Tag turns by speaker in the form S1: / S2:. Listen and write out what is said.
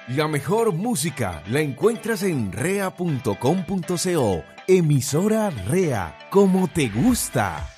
S1: La mejor música la encuentras en rea.com.co. Emisora Rea, como te gusta.